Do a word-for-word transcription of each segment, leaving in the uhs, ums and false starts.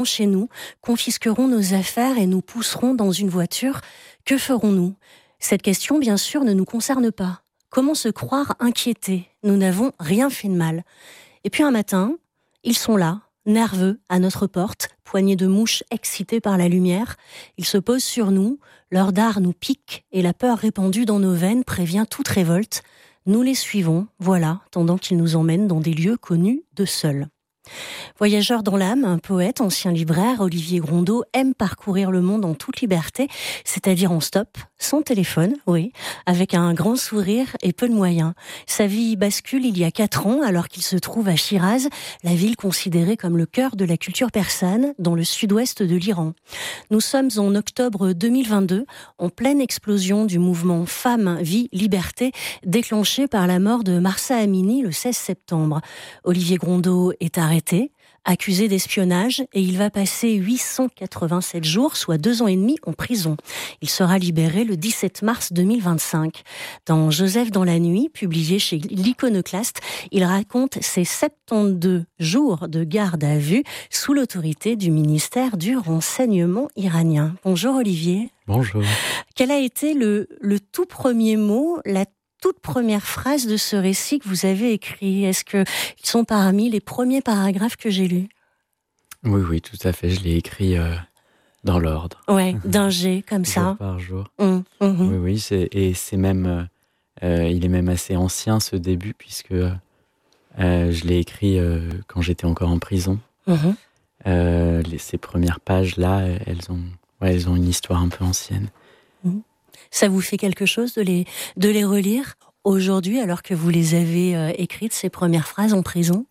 chez nous, confisqueront nos affaires et nous pousseront dans une voiture. Que ferons-nous ? Cette question, bien sûr, ne nous concerne pas. Comment se croire inquiétés ? Nous n'avons rien fait de mal. Et puis un matin, ils sont là, nerveux, à notre porte, poignées de mouches excitées par la lumière. Ils se posent sur nous, leur dard nous pique et la peur répandue dans nos veines prévient toute révolte. Nous les suivons, voilà, tandant qu'ils nous emmènent dans des lieux connus d'eux seuls. Voyageur dans l'âme, un poète, ancien libraire, Olivier Grondeau aime parcourir le monde en toute liberté, c'est-à-dire en stop, sans téléphone, oui, avec un grand sourire et peu de moyens. Sa vie bascule il y a quatre ans, alors qu'il se trouve à Chiraz, la ville considérée comme le cœur de la culture persane, dans le sud-ouest de l'Iran. Nous sommes en octobre deux mille vingt-deux, en pleine explosion du mouvement Femmes, Vie, Liberté, déclenché par la mort de Mahsa Amini le seize septembre. Olivier Grondeau est arrêté, accusé d'espionnage, et il va passer huit cent quatre-vingt-sept jours, soit deux ans et demi, en prison. Il sera libéré le dix-sept mars deux mille vingt-cinq. Dans Joseph dans la nuit, publié chez l'Iconoclaste, il raconte ses soixante-douze jours de garde à vue sous l'autorité du ministère du renseignement iranien. Bonjour Olivier. Bonjour. Quel a été le, le tout premier mot, la toute première phrase de ce récit que vous avez écrit? Est-ce qu'ils sont parmi les premiers paragraphes que j'ai lus? Oui, oui, tout à fait. Je l'ai écrit euh, dans l'ordre. Ouais, d'un jet, comme ça. Jour par jour. Mmh, mmh. Oui, oui. C'est, et c'est même... Euh, il est même assez ancien, ce début, puisque euh, je l'ai écrit euh, quand j'étais encore en prison. Mmh. Euh, les, ces premières pages-là, elles ont, ouais, elles ont une histoire un peu ancienne. Mmh. Ça vous fait quelque chose de les, de les relire aujourd'hui, alors que vous les avez euh, écrites, ces premières phrases, en prison?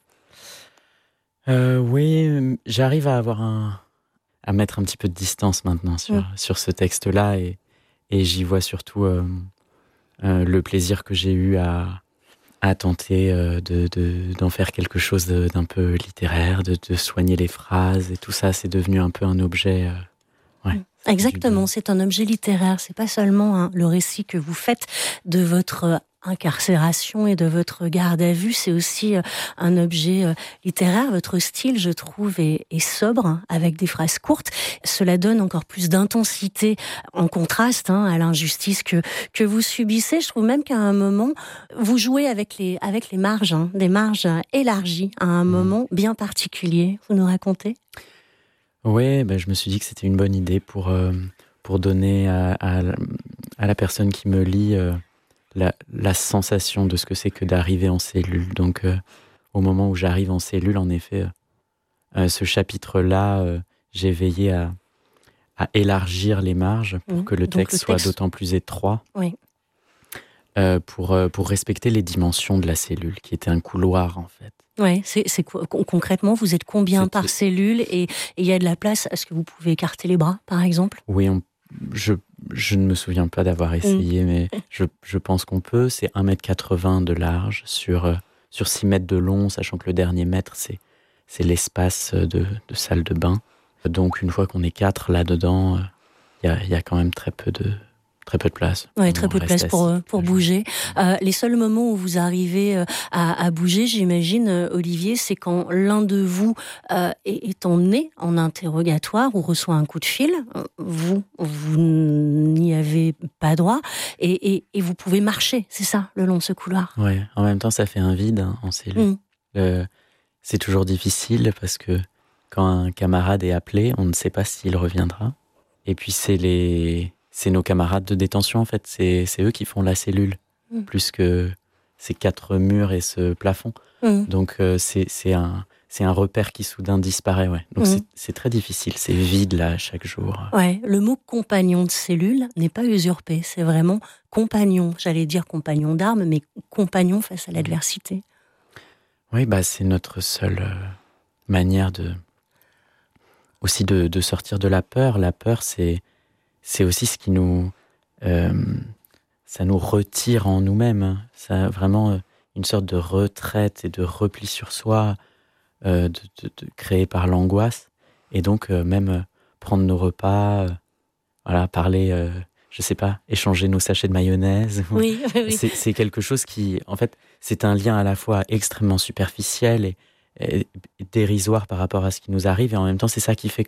euh, Oui, j'arrive à avoir un... à mettre un petit peu de distance maintenant sur, mmh. sur ce texte-là, et, et j'y vois surtout euh, euh, le plaisir que j'ai eu à, à tenter euh, de, de, d'en faire quelque chose de, d'un peu littéraire, de, de soigner les phrases, et tout ça, c'est devenu un peu un objet... Euh, ouais. Mmh. Exactement, c'est un objet littéraire, c'est pas seulement hein, le récit que vous faites de votre incarcération et de votre garde à vue, c'est aussi euh, un objet euh, littéraire. Votre style, je trouve, est, est sobre, hein, avec des phrases courtes. Cela donne encore plus d'intensité en contraste hein, à l'injustice que, que vous subissez. Je trouve même qu'à un moment, vous jouez avec les, avec les marges, hein, des marges élargies, à un moment bien particulier. Vous nous racontez ? Oui, ben je me suis dit que c'était une bonne idée pour, euh, pour donner à, à, à la personne qui me lit euh, la, la sensation de ce que c'est que d'arriver en cellule. Donc, euh, au moment où j'arrive en cellule, en effet, euh, ce chapitre-là, euh, j'ai veillé à, à élargir les marges pour mmh, que le texte, le texte soit d'autant plus étroit. Oui. Euh, pour, euh, pour respecter les dimensions de la cellule, qui était un couloir, en fait. Oui, c'est, c'est quoi, concrètement, vous êtes combien c'est, par cellule, et il y a de la place? Est-ce que vous pouvez écarter les bras, par exemple? Oui, on, je, je ne me souviens pas d'avoir essayé, mmh. mais je, je pense qu'on peut. C'est un mètre quatre-vingts de large sur, euh, sur six mètres de long, sachant que le dernier mètre, c'est, c'est l'espace de, de salle de bain. Donc, une fois qu'on est quatre là-dedans, il euh, y, y a quand même très peu de... Très peu de place. Oui, très peu de place pour, pour bouger. Euh, les seuls moments où vous arrivez à, à bouger, j'imagine, Olivier, c'est quand l'un de vous euh, est, est emmené en interrogatoire ou reçoit un coup de fil. Vous, vous n'y avez pas droit et, et, et vous pouvez marcher, c'est ça, le long de ce couloir. Oui, en même temps, ça fait un vide hein, en cellule. Mmh. Euh, c'est toujours difficile parce que quand un camarade est appelé, on ne sait pas s'il reviendra. Et puis, c'est les... C'est nos camarades de détention, en fait. C'est, c'est eux qui font la cellule, mmh. plus que ces quatre murs et ce plafond. Mmh. Donc, euh, c'est, c'est, un, c'est un repère qui soudain disparaît. Ouais. Donc, mmh. c'est, c'est très difficile. C'est vide, là, chaque jour. Ouais, le mot compagnon de cellule n'est pas usurpé. C'est vraiment compagnon. J'allais dire compagnon d'armes, mais compagnon face à l'adversité. Oui, bah, c'est notre seule euh, manière de... aussi de, de sortir de la peur. La peur, c'est... C'est aussi ce qui nous, euh, ça nous retire en nous-mêmes. Ça a vraiment euh, une sorte de retraite et de repli sur soi, euh, de, de, de, créé par l'angoisse. Et donc euh, même euh, prendre nos repas, euh, voilà, parler, euh, je sais pas, échanger nos sachets de mayonnaise. Oui, oui, oui. C'est, c'est quelque chose qui, en fait, c'est un lien à la fois extrêmement superficiel et, est, est dérisoire par rapport à ce qui nous arrive. Et en même temps, c'est ça qui fait